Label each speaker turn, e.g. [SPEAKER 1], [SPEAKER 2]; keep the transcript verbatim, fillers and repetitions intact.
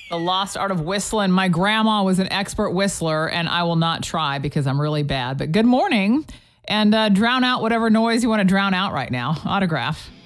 [SPEAKER 1] The Lost Art of Whistling. My grandma was an expert whistler, and I will not try because I'm really bad. But good morning, and uh, drown out whatever noise you want to drown out right now. Autograph.